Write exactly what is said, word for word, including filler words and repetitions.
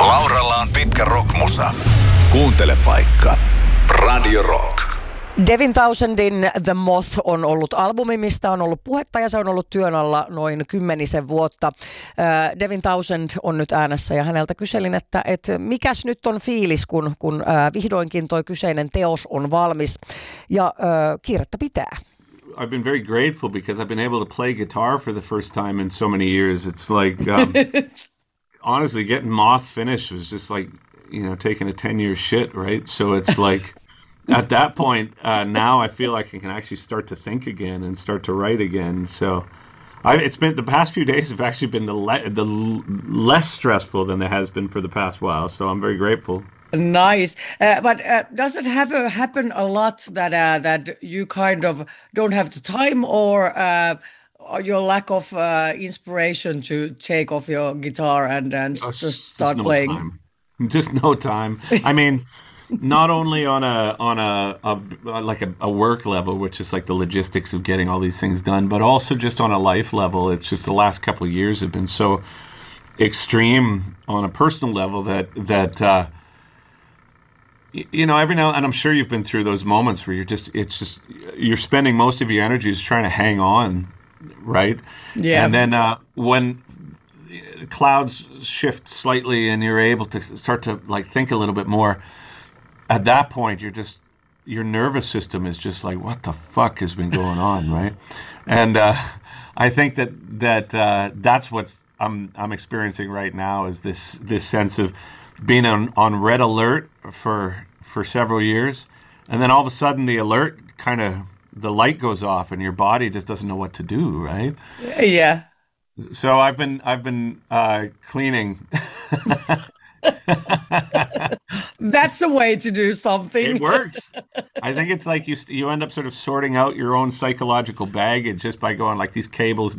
Lauralla on pitkä rockmusa. Kuuntele vaikka Radio Rock. Devin Townsendin The Moth on ollut albumi, mistä on ollut puhetta ja se on ollut työn alla noin kymmenisen vuotta. Äh, Devin Townsend on nyt äänessä ja häneltä kyselin, että, että mikäs nyt on fiilis, kun, kun äh, vihdoinkin toi kyseinen teos on valmis ja äh, kiirettä pitää. I've been very grateful because I've been able to play guitar for the first time in so many years. It's like, um, honestly, getting Moth finished was just like, you know, taking a ten-year shit, right? So it's like, at that point, uh, now I feel like I can actually start to think again and start to write again. So I, it's been, the past few days have actually been the, le- the l- less stressful than it has been for the past while. So I'm very grateful. Nice, uh, but uh, does it have uh, happen a lot that uh, that you kind of don't have the time, or uh, your lack of uh, inspiration to take off your guitar and and Oh, just just start no playing? time. Just no time. I mean, not only on a on a, a like a, a work level, which is like the logistics of getting all these things done, but also just on a life level. It's just the last couple of years have been so extreme on a personal level that that. Uh, You know, every now and I'm sure you've been through those moments where you're just, it's just, you're spending most of your energies trying to hang on, right? Yeah. And then uh, when clouds shift slightly and you're able to start to like think a little bit more, at that point, you're just, your nervous system is just like, what the fuck has been going on, right? And uh, I think that that uh, that's what I'm I'm experiencing right now is this this sense of being on, on red alert for for several years, and then all of a sudden the alert kind of the light goes off and your body just doesn't know what to do, right? Yeah. So I've been I've been uh, cleaning. That's a way to do something. It works. I think it's like you you end up sort of sorting out your own psychological baggage just by going like these cables